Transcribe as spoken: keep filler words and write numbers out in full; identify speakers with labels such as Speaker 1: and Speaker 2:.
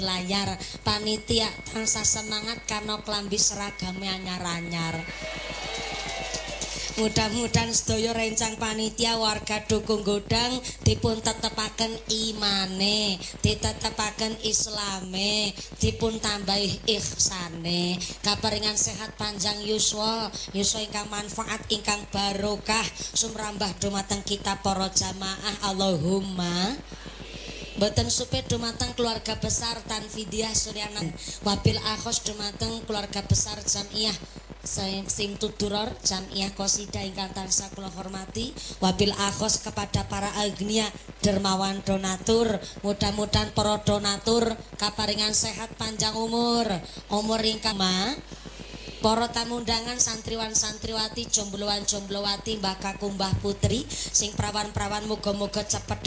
Speaker 1: layar panitia tansah semangat karena klambi seragame anyar-anyar. Mudah-mudahan sedaya rencang panitia warga dukung godang dipun tetepaken imane, ditetepaken islame, dipun tambahi ihsane, kaparingan sehat panjang yuswa, yuswa ingkang manfaat ingkang barokah sumrambah dumateng kita para jamaah Allahumma. Mboten supaya dumateng keluarga besar Tanfidiah Suryanan wabil akhos dumateng keluarga besar Jamiah Sim Tuduror Jamiah Qosidah ingkang tansah kula hormati wabil akhos kepada para agnia dermawan donatur, mudah-mudahan para donatur kaparingan sehat panjang umur umur ingkang ma para tamu undangan santriwan santriwati jombloan jomblowati mbah kakung mbah putri sing prawan-prawan muga-muga cepet